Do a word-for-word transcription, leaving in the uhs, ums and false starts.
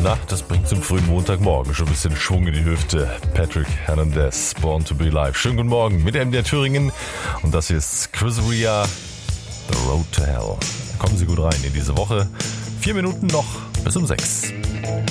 Na, das bringt zum frühen Montagmorgen schon ein bisschen Schwung in die Hüfte. Patrick Hernandez, Born to be Alive. Schönen guten Morgen mit M D R Thüringen. Und das hier ist Chris Ria, The Road to Hell. Kommen Sie gut rein in diese Woche. Vier Minuten noch bis um sechs.